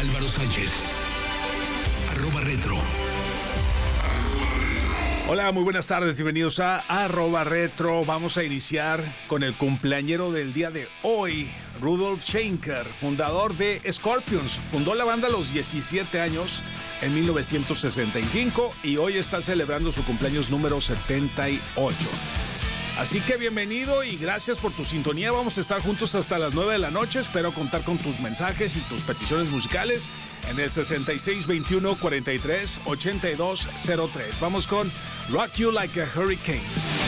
Álvaro Sánchez. @retro. Hola, muy buenas tardes, bienvenidos a @retro. Vamos a iniciar con el cumpleañero del día de hoy, Rudolf Schenker, fundador de Scorpions. Fundó la banda a los 17 años en 1965 y hoy está celebrando su cumpleaños número 78. Así que bienvenido y gracias por tu sintonía. Vamos a estar juntos hasta las 9 de la noche. Espero contar con tus mensajes y tus peticiones musicales en el 6621-43-8203. Vamos con Rock You Like a Hurricane.